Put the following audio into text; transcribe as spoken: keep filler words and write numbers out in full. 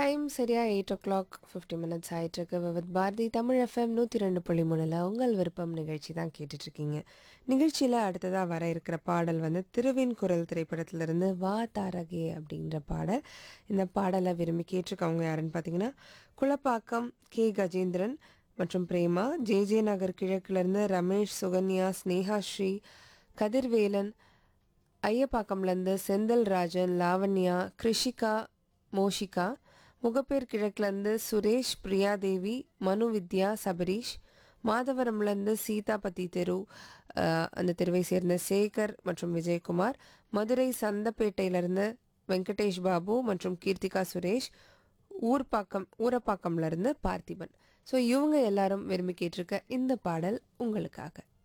Time சரியா eight ஓ clock fifty minutes ஆயிட்டிருக்கு. Vividh Bharathi Tamil FM நூற்றி ரெண்டு புள்ளி மூணில் உங்கள் விருப்பம் நிகழ்ச்சி தான் கேட்டுட்ருக்கீங்க. நிகழ்ச்சியில் அடுத்ததாக வர இருக்கிற பாடல் வந்து திருவின் குரல் திரைப்படத்திலிருந்து வா தாரகே அப்படின்ற பாடல். இந்த பாடலை விரும்பி கேட்டிருக்கவங்க யாருன்னு பார்த்தீங்கன்னா, குளப்பாக்கம் கே கஜேந்திரன் மற்றும் பிரேமா, ஜே ஜே நகர் கிழக்குலேருந்து ரமேஷ், சுகன்யா, ஸ்னேஹா ஸ்ரீ, கதிர்வேலன், ஐயப்பாக்கம்லேருந்து செந்தில் ராஜன், லாவண்யா, கிருஷிகா, மோஷிகா, முகப்பேர் கிழக்குலேருந்து சுரேஷ், பிரியாதேவி, மனு வித்யா, சபரீஷ், மாதவரம்லேருந்து சீதாபதி தெரு, அஹ், அந்த தெருவை சேர்ந்த சேகர் மற்றும் விஜயகுமார், மதுரை சந்தப்பேட்டையிலேருந்து வெங்கடேஷ் பாபு மற்றும் கீர்த்திகா சுரேஷ், ஊர்ப்பாக்கம் ஊரப்பாக்கம்லேருந்து பார்த்திபன். ஸோ இவங்க எல்லாரும் விரும்பி கேட்டிருக்க இந்த பாடல் உங்களுக்காக.